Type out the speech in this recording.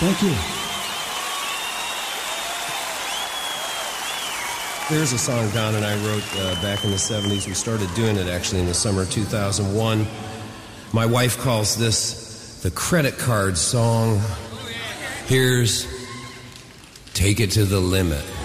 Thank you. There's a song Don and I wrote back in the 70s. We started doing it actually in the summer of 2001. My wife calls this the credit card song. Here's Take It to the Limit.